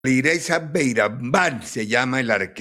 Alireza Beiraban se llama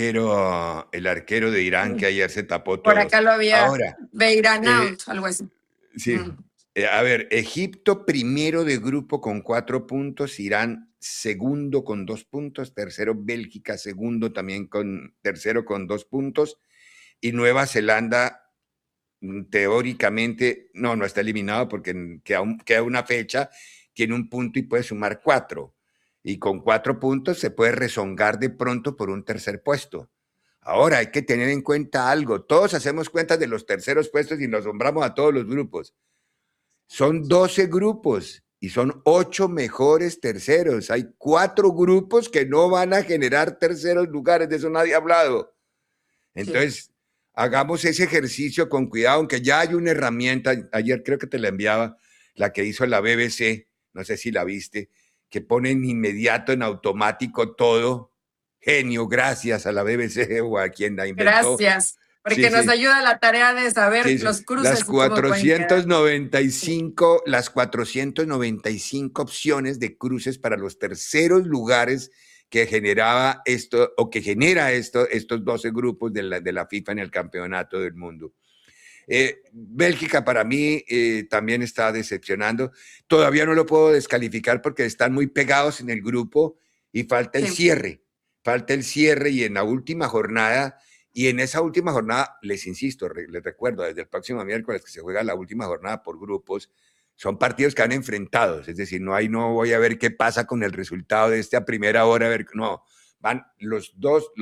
el arquero de Irán que ayer se tapó Por todo. acá lo había Ahora, eh, Beiranaut, algo así. sí, Mm. a ver, Egipto primero de grupo con 4 puntos, Irán segundo con 2 puntos, tercero Bélgica segundo también con tercero con 2 puntos y Nueva Zelanda teóricamente no está eliminado porque queda una fecha, tiene un punto y puede sumar 4 y con 4 puntos se puede rezongar de pronto por un tercer puesto. Ahora hay que tener en cuenta algo, todos hacemos cuentas de los terceros puestos y nos nombramos a todos los grupos. Son 12 grupos y son 8 mejores terceros. Hay 4 grupos que no van a generar terceros lugares, de eso nadie ha hablado. Sí. Entonces, hagamos ese ejercicio con cuidado, aunque ya hay una herramienta, ayer creo que te la enviaba, la que hizo la BBC, no sé si la viste, que pone en inmediato, en automático todo. Genio, gracias a la BBC o a quien la inventó. Gracias, Sí, porque nos sí. ayuda a la tarea de saber Sí, sí. los cruces y cómo pueden quedar. Sí. Las 495 opciones de cruces para los terceros lugares que generaba esto o que genera estos 12 grupos de la FIFA en el campeonato del mundo. Bélgica para mí también está decepcionando. Todavía no lo puedo descalificar porque están muy pegados en el grupo y falta el Sí. cierre. Falta el cierre y en la última jornada, y en esa última jornada, les insisto, les recuerdo, desde el próximo miércoles que se juega la última jornada por grupos, son partidos que van enfrentados, es decir, no voy a ver qué pasa con el resultado de esta primera hora, a ver, no, van los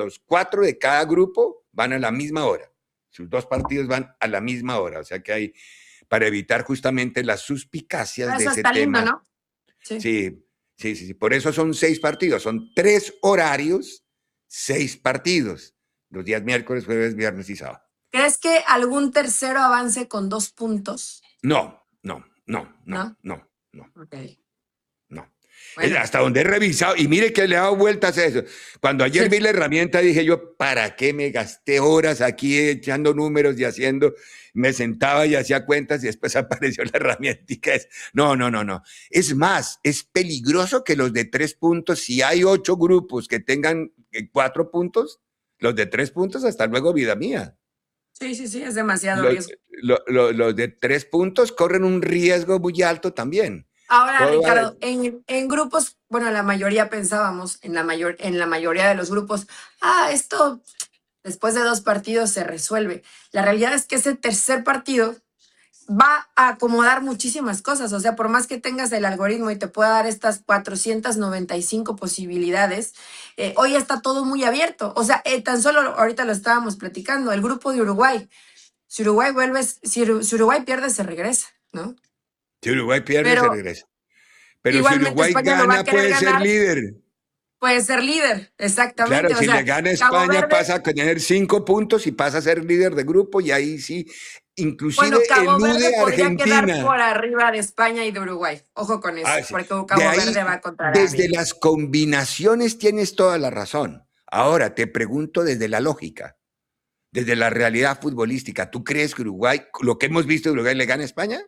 4 de cada grupo van a la misma hora. Sus 2 partidos van a la misma hora, o sea que hay, para evitar justamente las suspicacias de Eso ese está lindo, tema. ¿no? Sí. Sí, sí, sí, sí. Por eso son 6 partidos, son 3 horarios, 6 partidos. Los días miércoles, jueves, viernes y sábado. ¿Crees que algún tercero avance con 2 puntos? No, no, no, no, ¿No? no, no, Ok. no. Bueno. Hasta donde he revisado, y mire que le he dado vueltas a eso. Cuando ayer vi la herramienta dije yo, ¿para qué me gasté horas aquí echando números y haciendo? Me sentaba y hacía cuentas y después apareció la herramienta. No, no, no, no. Es más, es peligroso que los de 3 puntos, si hay 8 grupos que tengan 4 puntos, los de 3 puntos, hasta luego, vida mía. Sí, sí, sí, es demasiado Los, riesgo. los de 3 puntos corren un riesgo muy alto también. Ahora, Todo va, Ricardo, en grupos, bueno, la mayoría pensábamos, en la mayoría de los grupos, esto después de 2 partidos se resuelve. La realidad es que ese tercer partido va a acomodar muchísimas cosas. O sea, por más que tengas el algoritmo y te pueda dar estas 495 posibilidades, hoy está todo muy abierto. O sea, tan solo ahorita lo estábamos platicando, el grupo de Uruguay. Si Uruguay vuelve, si Uruguay pierde, se regresa, ¿no? si Uruguay pierde, se Pero regresa. Pero si igualmente Uruguay España lo va a gana, querer puede ser ganar, líder. puede ser líder, Claro, exactamente. O si le sea, gana Cabo España, Verde, pasa a tener 5 puntos y pasa a ser líder de grupo, y ahí sí, inclusive bueno, Cabo Verde elude a podría quedar por Argentina. arriba de España y de Uruguay. Ojo con eso, Ah, sí. porque De Cabo Verde ahí, va contra desde Arabia. las combinaciones tienes toda la razón. Ahora te pregunto desde la lógica, desde la realidad futbolística. ¿Tú crees que Uruguay, lo que hemos visto de Uruguay, le gana a España?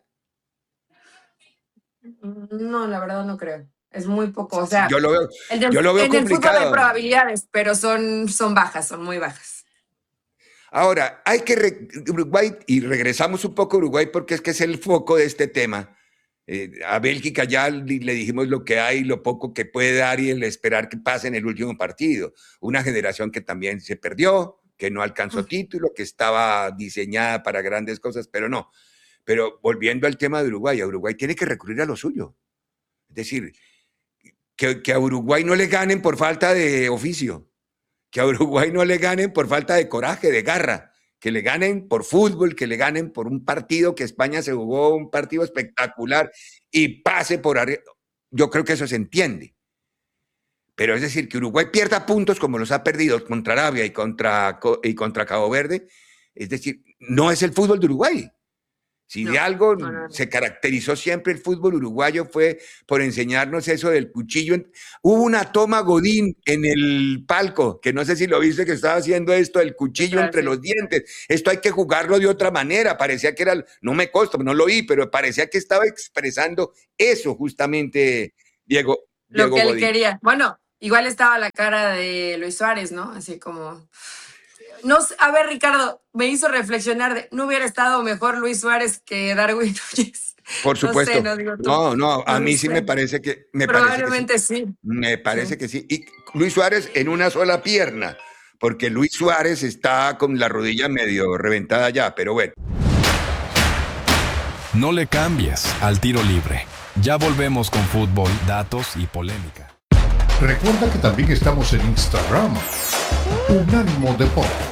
No, la verdad no creo. Es muy poco. O Sí, sea, yo lo veo en el fútbol hay complicado. probabilidades, pero son bajas, son muy bajas. Ahora, hay que Uruguay, y regresamos un poco a Uruguay porque es que es el foco de este tema. A Bélgica ya le dijimos lo que hay, lo poco que puede dar y el esperar que pase en el último partido. Una generación que también se perdió, que no alcanzó título, que estaba diseñada para grandes cosas, pero no. Pero volviendo al tema de Uruguay, a Uruguay tiene que recurrir a lo suyo. Es decir, que a Uruguay no le ganen por falta de oficio, que a Uruguay no le ganen por falta de coraje, de garra, que le ganen por fútbol, que le ganen por un partido que España se jugó, un partido espectacular y pase por arriba. Yo creo que eso se entiende. Pero es decir, que Uruguay pierda puntos como los ha perdido contra Arabia y contra Cabo Verde, es decir, no es el fútbol de Uruguay. Si de No, algo no, no, no. se caracterizó siempre el fútbol uruguayo fue por enseñarnos eso del cuchillo. Hubo una toma Godín en el palco, que no sé si lo viste, que estaba haciendo esto, el cuchillo entre Sí. los dientes. Esto hay que jugarlo de otra manera. Parecía que era, no me consta, no lo vi, pero parecía que estaba expresando eso justamente Lo Diego que él Godín. quería. Bueno, igual estaba la cara de Luis Suárez, ¿no? Así como... No, a ver, Ricardo, me hizo reflexionar de, ¿no hubiera estado mejor Luis Suárez que Darwin Núñez? Por No sé, supuesto. no digo tú. No, a No mí sí me sé. parece que Probablemente sí. Me parece Sí. que sí. Y Luis Suárez en una sola pierna, porque Luis Suárez está con la rodilla medio reventada ya, pero bueno. No le cambies al tiro libre. Ya volvemos con fútbol, datos y polémica. Recuerda que también estamos en Instagram. Unánimo Deportes.